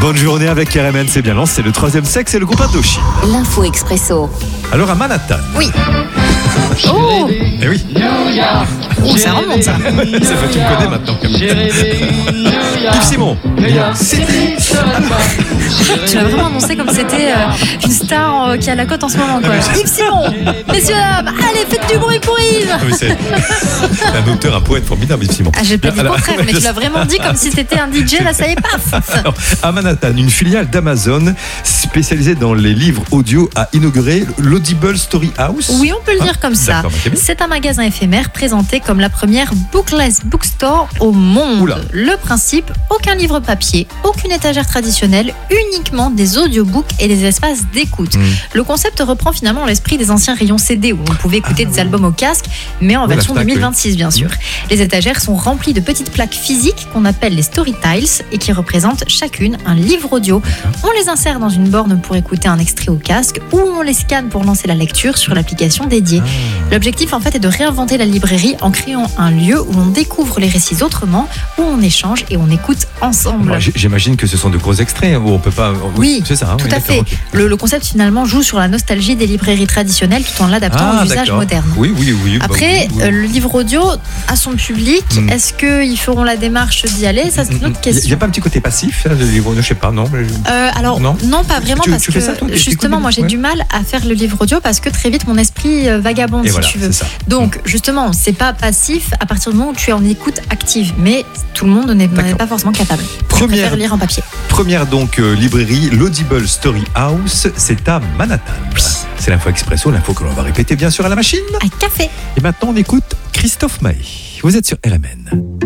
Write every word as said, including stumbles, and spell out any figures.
Bonne journée avec R M N, c'est bien lancé. C'est le troisième sexe et le groupe Indochine. L'info expresso. Alors à Manhattan. Oui. Oh, Eh oui. oh ça remonte ça. Ça fait, tu me connais maintenant. Yves Simon. C'était. Tu l'as vraiment annoncé comme c'était euh, une star euh, qui a la cote en ce moment, quoi. Yves Simon, messieurs dames, allez, faites du bruit pour Yves. Ah, mais c'est un auteur, un poète formidable, Yves Simon. Ah, j'ai pas dit le Alors, contraire, mais tu l'as vraiment dit comme si c'était un D J, là, ça y est, paf. Alors, à Manhattan, une filiale d'Amazon spécialisée dans les livres audio a inauguré l'Audible Story House. Oui, on peut le dire comme ça. D'accord, ok. C'est un magasin éphémère présenté comme la première bookless bookstore au monde. Oula. Le principe, aucun livre papier, aucune étagère traditionnelle, uniquement des audiobooks et des espaces d'écoute. Mmh. Le concept reprend finalement l'esprit des anciens rayons C D où on pouvait écouter Ah, des albums au casque, mais en Oui, la version Fnac, deux mille vingt-six bien sûr. Les étagères sont remplies de petites plaques physiques qu'on appelle les story tiles et qui représentent chacune un livre audio. On les insère dans une borne pour écouter un extrait au casque ou on les scanne pour lancer la lecture sur l'application dédiée. L'objectif en fait est de réinventer la librairie en créant un lieu où on découvre les récits autrement, où on échange et on écoute ensemble. Moi, j- J'imagine que ce sont de gros extraits où on peut pas. Oui, c'est ça. hein, tout oui, à d'accord, fait. ok. Le, le concept finalement joue sur la nostalgie des librairies traditionnelles tout en l'adaptant Ah, aux usages d'accord. modernes. Oui, oui, oui. bah Après, oui, oui. euh, le livre audio a son public. Mm. Est-ce qu'ils feront la démarche d'y aller? Ça, c'est une autre Il n'y question. a pas un petit côté passif, là, de livre, je sais pas, non. Euh, alors Non. non, pas vraiment Tu- parce tu que fais ça, toi, tu justement écoutes moi j'ai ouais. du mal à faire le livre audio parce que très vite mon esprit euh, vagabonde Et si voilà, tu veux. c'est ça. Donc justement c'est pas passif à partir du moment où tu es en écoute active, mais tout le monde n'est n'en est D'accord. pas forcément capable. Je Première- préfère lire en papier. Première donc euh, librairie, l'Audible Story House, c'est à Manhattan. C'est l'info expresso, l'info que l'on va répéter bien sûr à la machine. Un café. Et maintenant on écoute Christophe Maé. Vous êtes sur R M N.